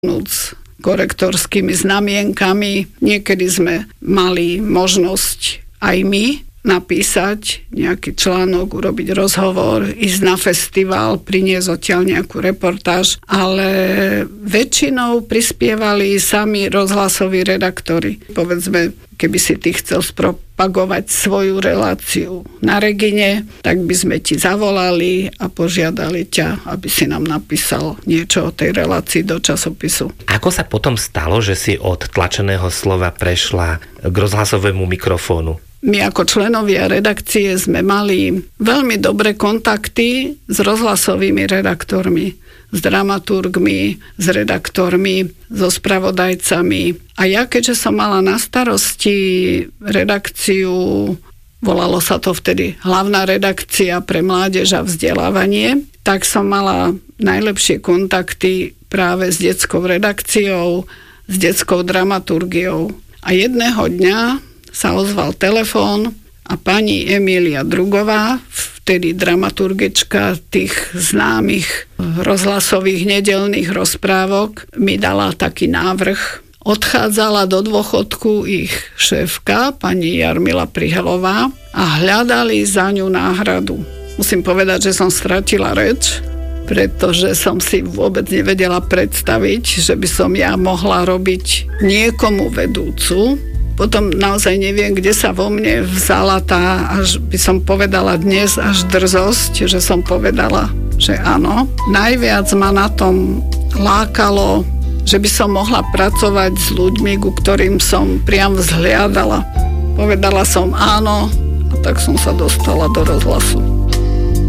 s korektorskými znamienkami. Niekedy sme mali možnosť aj my napísať nejaký článok, urobiť rozhovor, ísť na festival, priniesť odtiaľ nejakú reportáž, ale väčšinou prispievali sami rozhlasoví redaktori. Povedzme, keby si ty chcel spropagovať svoju reláciu na Regine, tak by sme ti zavolali a požiadali ťa, aby si nám napísal niečo o tej relácii do časopisu. Ako sa potom stalo, že si od tlačeného slova prešla k rozhlasovému mikrofónu? My ako členovia redakcie sme mali veľmi dobré kontakty s rozhlasovými redaktormi, s dramaturgmi, s redaktormi, so spravodajcami. A ja, keďže som mala na starosti redakciu, volalo sa to vtedy Hlavná redakcia pre mládež a vzdelávanie, tak som mala najlepšie kontakty práve s detskou redakciou, s detskou dramaturgiou. A jedného dňa sa ozval telefón a pani Emília Drugová, vtedy dramaturgička tých známych rozhlasových nedeľných rozprávok, mi dala taký návrh. Odchádzala do dôchodku ich šéfka, pani Jarmila Prihelová, a hľadali za ňu náhradu. Musím povedať, že som stratila reč, pretože som si vôbec nevedela predstaviť, že by som ja mohla robiť niekomu vedúcu. Potom naozaj neviem, kde sa vo mne vzala tá, až by som povedala dnes, až drzosť, že som povedala, že áno. Najviac ma na tom lákalo, že by som mohla pracovať s ľuďmi, ku ktorým som priam vzhliadala. Povedala som áno a tak som sa dostala do rozhlasu.